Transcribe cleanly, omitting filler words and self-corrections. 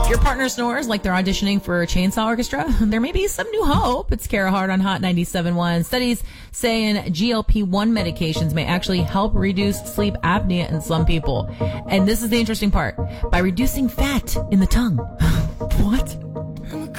If your partner snores like they're auditioning for a Chainsaw Orchestra, there may be some new hope. It's Kara Hart on Hot 97.1. Studies saying GLP-1 medications may actually help reduce sleep apnea in some people. And this is the interesting part. By reducing fat in the tongue. What?